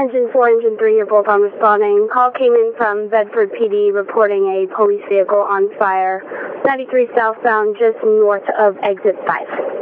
Engine 4, Engine 3, you're both on responding. Call came in from Bedford PD reporting a police vehicle on fire. 93 southbound, just north of exit 5.